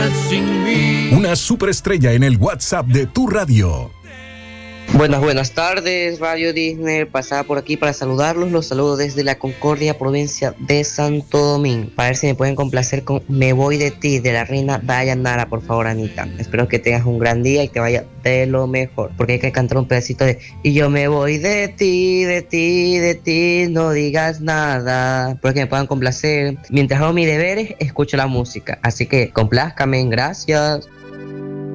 estás sin mí. Una superestrella en el WhatsApp de tu radio. Buenas tardes, Radio Disney. Pasaba por aquí para saludarlos. Los saludo desde la Concordia, provincia de Santo Domingo. Para ver si me pueden complacer con Me Voy de Ti, de la reina Dayanara, por favor, Anita. Espero que tengas un gran día y te vaya de lo mejor, porque hay que cantar un pedacito de Y yo me voy de ti, de ti, de ti, no digas nada. Porque me puedan complacer. Mientras hago mis deberes, escucho la música. Así que complázcame, gracias.